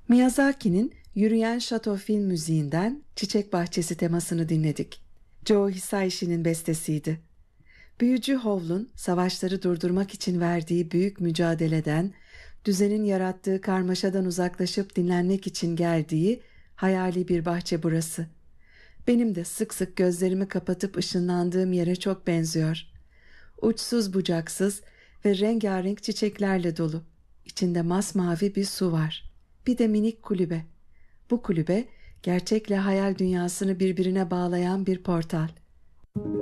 Miyazaki'nin Yürüyen Şato film müziğinden Çiçek Bahçesi temasını dinledik. Joe Hisaishi'nin bestesiydi. Büyücü Howl'un savaşları durdurmak için verdiği büyük mücadeleden, düzenin yarattığı karmaşadan uzaklaşıp dinlenmek için geldiği hayali bir bahçe burası. Benim de sık sık gözlerimi kapatıp ışınlandığım yere çok benziyor. Uçsuz bucaksız ve rengarenk çiçeklerle dolu. İçinde masmavi bir su var. Bir de minik kulübe. Bu kulübe gerçekle hayal dünyasını birbirine bağlayan bir portal.